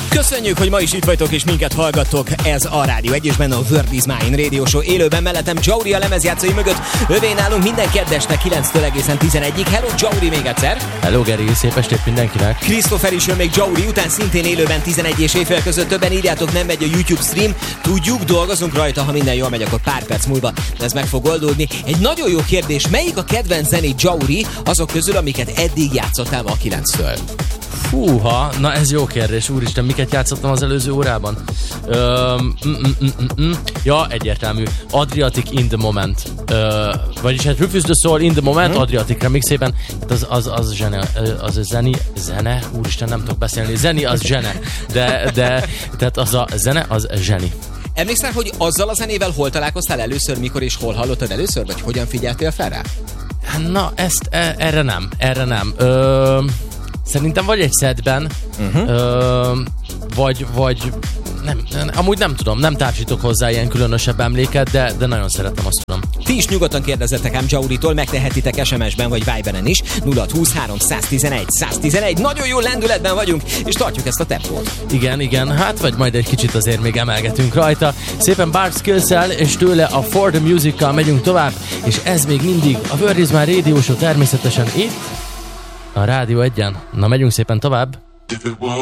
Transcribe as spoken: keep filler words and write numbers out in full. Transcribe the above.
Köszönjük, hogy ma is itt vagytok és minket hallgattok. Ez a Rádió egy és benne a World is Mine Radio Show. Élőben mellettem Jauri a lemezjátszói mögött. Övé nálunk minden kedvesnek kilenctől egészen tizenegyig. Hello Jauri még egyszer. Hello Geri, szép estét mindenkinek. Christopher is jön még Jauri után, szintén élőben tizenegy és éjfél között. Többen írjátok, nem megy a YouTube stream. Tudjuk, dolgozunk rajta, ha minden jól megy, akkor pár perc múlva ez meg fog oldódni. Egy nagyon jó kérdés, melyik a kedvenc zenét Jauri azok közül, amiket eddig játszottál ma a kilenctől? Fúha, na ez jó kérdés, úristen, miket játszottam az előző órában? Öm, mm, mm, mm, mm. Ja, egyértelmű. Adriatic in the moment. Ö, vagyis hát Rufus the Soul in the moment, hmm. Adriatic remixében. Hát az, az, az, zsene, az a zeni, zene, úristen, nem tudok beszélni. Zeni az zsene, de, de tehát az a zene, az zseni. Emlékszel, hogy azzal a zenével hol találkoztál először, mikor és hol hallottad először, vagy hogyan figyeltél fel rá? Na, ezt, e, erre nem, erre nem. Ö, Szerintem vagy egy setben, uh-huh. ö, vagy, vagy nem, amúgy nem tudom, nem társítok hozzá ilyen különösebb emléket, de, de nagyon szeretem, azt tudom. Ti is nyugodtan kérdezzetek ám Jauritól, megtehetitek es em es-ben vagy Viberen is. nulla húszhárom száztizenegy száztizenegy. Nagyon jó lendületben vagyunk, és tartjuk ezt a tempót. Igen, igen, hát vagy majd egy kicsit azért még emelgetünk rajta. Szépen Bart Skills-el, és tőle a For the Music-kal megyünk tovább, és ez még mindig a World is Mine Radio Show természetesen itt, a Rádió egyen. Na, megyünk szépen tovább.